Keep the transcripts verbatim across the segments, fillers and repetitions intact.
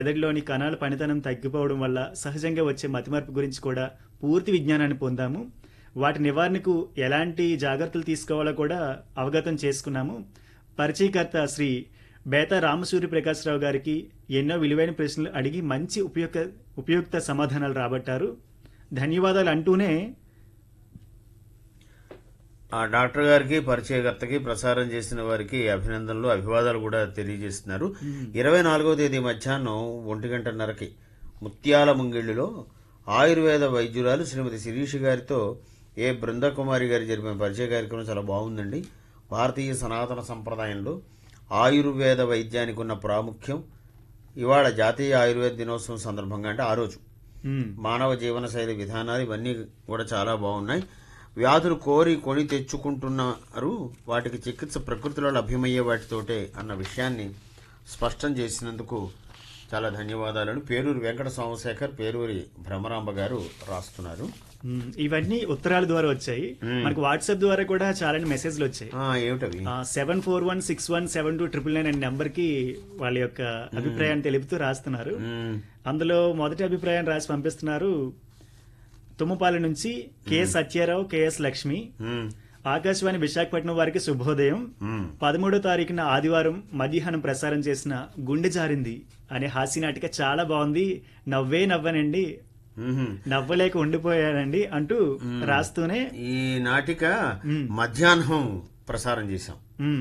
మెదడులోని కణాల పనితనం తగ్గిపోవడం వల్ల సహజంగా వచ్చే మతిమరుపు గురించి కూడా పూర్తి విజ్ఞానాన్ని పొందాము. వాటి నివారణకు ఎలాంటి జాగ్రత్తలు తీసుకోవాలో కూడా అవగతం చేసుకున్నాము. పరిచయకర్త శ్రీ బేతా రామసూర్య ప్రకాశ్రావు గారికి ఎన్నో విలువైన ప్రశ్నలు అడిగి మంచి ఉపయుక్త ఉపయుక్త సమాధానాలు రాబట్టారు. ధన్యవాదాలు అంటూనే ఆ డాక్టర్ గారికి పరిచయకర్తకి ప్రసారం చేసిన వారికి అభినందనలు అభివాదాలు కూడా తెలియజేస్తున్నారు. ఇరవై నాలుగవ తేదీ మధ్యాహ్నం ఒంటి గంటన్నరకి ముత్యాల ముంగిళ్ళిలో ఆయుర్వేద వైద్యురాలు శ్రీమతి శిరీష్ గారితో ఏ బృందకుమారి గారి జరిపిన పరిచయ కార్యక్రమం చాలా బాగుందండి. భారతీయ సనాతన సంప్రదాయంలో ఆయుర్వేద వైద్యానికి ఉన్న ప్రాముఖ్యం ఇవాళ జాతీయ ఆయుర్వేద దినోత్సవం సందర్భంగా అంటే ఆ రోజు మానవ జీవనశైలి విధానాలు ఇవన్నీ కూడా చాలా బాగున్నాయి. వ్యాధులు కోరి కొని తెచ్చుకుంటున్నారు, వాటికి చికిత్స ప్రకృతిలో లభ్యమయ్యే వాటితోటే అన్న విషయాన్ని స్పష్టం చేసినందుకు చాలా ధన్యవాదాలను పేరూరి వెంకట సోమశేఖర్, పేరూరి భ్రమరాంబ గారు రాస్తున్నారు. ఇవన్నీ ఉత్తరాల ద్వారా వచ్చాయి. మనకు వాట్సాప్ ద్వారా కూడా చాలా మెసేజ్లు వచ్చాయి. ఏమిటవి? Seven four one six one seven two triple nine అనే నెంబర్ కి వాళ్ళ యొక్క అభిప్రాయాన్ని తెలుపుతూ రాస్తున్నారు. అందులో మొదటి అభిప్రాయం రాసి పంపిస్తున్నారు. తుమ్మపాల నుంచి కె సత్యారావు, కెఎస్ లక్ష్మి. ఆకాశవాణి విశాఖపట్నం వారికి శుభోదయం. పదమూడో తారీఖున ఆదివారం మధ్యాహ్నం ప్రసారం చేసిన గుండె జారింది అనే హాస్యనాటిక చాలా బాగుంది, నవ్వే నవ్వనండి, నవ్వలేక ఉండిపోయానండి అంటూ రాస్తూనే ఈ నాటిక మధ్యాహ్నం ప్రసారం చేశాం.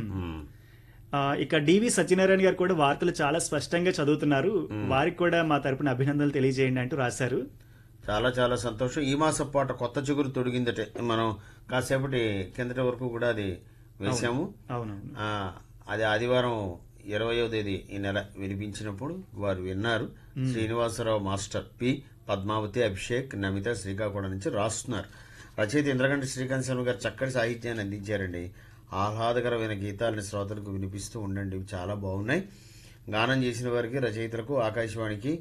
ఇక డివి సత్యనారాయణ గారు కూడా వార్తలు చాలా స్పష్టంగా చదువుతున్నారు, వారికి కూడా మా తరపున అభినందనలు తెలియజేయండి అంటూ రాశారు. చాలా చాలా సంతోషం. ఈ మాస పాట కొత్త చిగురు తొడిగిందటే మనం కాసేపటి కిందటి వరకు కూడా అది వేశాము. అది ఆదివారం ఇరవయో తేదీ ఈ నెల వినిపించినప్పుడు వారు విన్నారు. శ్రీనివాసరావు మాస్టర్, పి పద్మావతి, అభిషేక్, నమిత శ్రీకాకుళం నుంచి రాస్తున్నారు. రచయిత ఇంద్రగంటి శ్రీకాంత్ శర్మ గారు చక్కటి సాహిత్యాన్ని అందించారండి. ఆహ్లాదకరమైన గీతాలని శ్రోతలకు వినిపిస్తూ ఉండండి, చాలా బాగున్నాయి. గానం చేసిన వారికి, రచయితలకు, ఆకాశవాణికి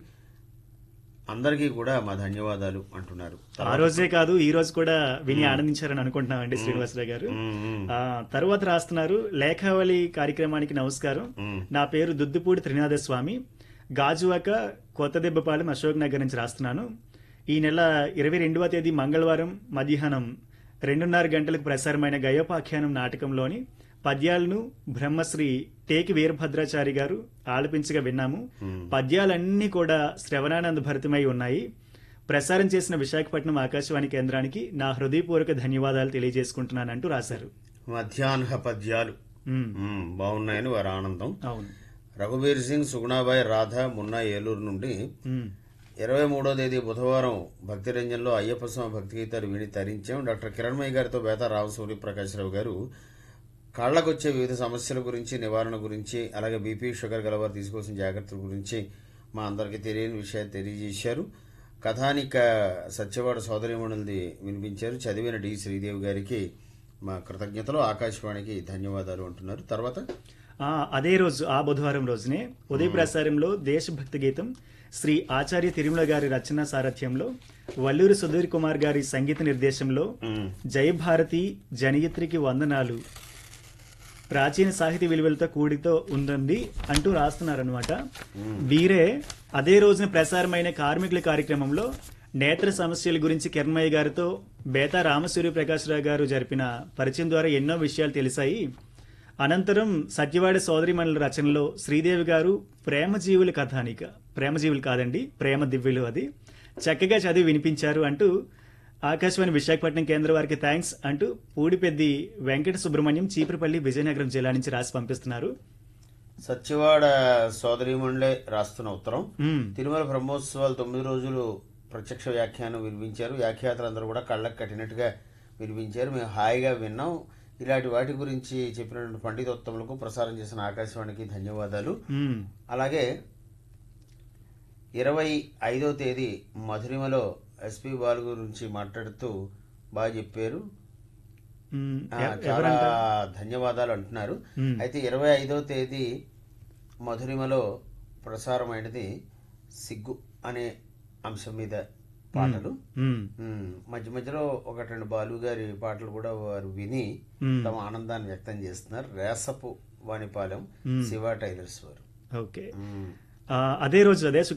అందరికీ కూడా మా ధన్యవాదాలు అంటున్నారు. ఆ రోజే కాదు ఈ రోజు కూడా విని ఆనందించారని అనుకుంటున్నామండి శ్రీనివాసరావు గారు. తర్వాత రాస్తున్నారు, లేఖావళి కార్యక్రమానికి నమస్కారం. నా పేరు దుద్దుపూడి త్రినాథ స్వామి, గాజువాక కొత్తదెబ్బపాలెం, అశోక్ నగర్ నుంచి రాస్తున్నాను. ఈ నెల ఇరవై రెండవ తేదీ మంగళవారం మధ్యాహ్నం రెండున్నర గంటలకు ప్రసారమైన గయోపాఖ్యానం నాటకంలోని పద్యాలను బ్రహ్మశ్రీ టేకి వీరభద్రాచారి గారు ఆలపించగా విన్నాము. పద్యాలన్నీ కూడా శ్రవణానంద భరితమై ఉన్నాయి. ప్రసారం చేసిన విశాఖపట్నం ఆకాశవాణి కేంద్రానికి నా హృదయపూర్వక ధన్యవాదాలు తెలియజేసుకుంటున్నానంటూ రాశారు. మధ్యాహ్న పద్యాలు బాగున్నాయని వారి ఆనందం. అవును. రఘుబీర్ సింగ్, సుగుణాబాయి, రాధ, మున్నా ఏలూరు నుండి ఇరవై మూడో తేదీ బుధవారం భక్తి రంజన్లో అయ్యప్ప స్వామి భక్తి గీతాలు విని తరించాం. డాక్టర్ కిరణ్మయ్య గారితో బేతా రామసూర్య ప్రకాశ్రావు గారు కాళ్లకొచ్చే వివిధ సమస్యల గురించి, నివారణ గురించి, అలాగే బీపీ, షుగర్ గలవారు తీసుకోవాల్సిన జాగ్రత్తల గురించి మా అందరికీ తెలియని విషయాలు తెలియజేశారు. కథానిక సత్యవాడ సోదరిమణులది వినిపించారు. చదివిన డి శ్రీదేవి గారికి మా కృతజ్ఞతలు, ఆకాశవాణికి ధన్యవాదాలు అంటున్నారు. తర్వాత అదే రోజు ఆ బుధవారం రోజునే ఉదయ ప్రసారంలో దేశభక్తి గీతం శ్రీ ఆచార్య తిరుమల గారి రచన సారథ్యంలో, వల్లూరి సుధీర్ కుమార్ గారి సంగీత నిర్దేశంలో జయభారతి జనయిత్రికి వందనాలు ప్రాచీన సాహితీ విలువలతో కూడితో ఉందండి అంటూ రాస్తున్నారనమాట. వీరే అదే రోజున ప్రసారమైన కార్మికుల కార్యక్రమంలో నేత్ర సమస్యల గురించి కిరణ్మయ్య గారితో బేతా రామసూర్య ప్రకాశ్రావు గారు జరిపిన పరిచయం ద్వారా ఎన్నో విషయాలు తెలిసాయి. అనంతరం సత్యవాడ సోదరిమణుల రచనలో శ్రీదేవి గారు ప్రేమజీవుల కథానిక, ప్రేమజీవులు కాదండి ప్రేమ దివ్యులు, అది చక్కగా చదివి వినిపించారు అంటూ ఆకాశవాణి విశాఖపట్నం కేంద్ర వారికి థ్యాంక్స్ అంటూ పూడిపెద్ది వెంకట సుబ్రహ్మణ్యం, చీపురపల్లి, విజయనగరం జిల్లా నుంచి రాసి పంపిస్తున్నారు. సత్యవాడ సోదరిమణులే రాస్తున్న ఉత్తరం. తిరుమల బ్రహ్మోత్సవాలు తొమ్మిది రోజులు ప్రత్యక్ష వ్యాఖ్యానం వినిపించారు. వ్యాఖ్యాతలందరూ కూడా కళ్ళకు కట్టినట్టుగా వినిపించారు. మేము హాయిగా విన్నాం. ఇలాంటి వాటి గురించి చెప్పినటువంటి పండితోత్తములకు, ప్రసారం చేసిన ఆకాశవాణికి ధన్యవాదాలు. అలాగే ఇరవై ఐదో తేదీ మధురిమలో ఎస్పీ బాలు గురించి మాట్లాడుతూ బాగా చెప్పారు, చాలా ధన్యవాదాలు అంటున్నారు. అయితే ఇరవై ఐదో తేదీ మధురిమలో ప్రసారమైనది సిగ్గు అనే అంశం మీద పాటలు. మధ్య మధ్యలో ఒకటి రెండు బాలు గారి పాటలు కూడా వారు విని తమ ఆనందాన్ని వ్యక్తం చేస్తున్నారు. రేసపు వాణిపాలెం శివ టైలర్స్ వారు. ఓకే. ఆ, అదే రోజు అదే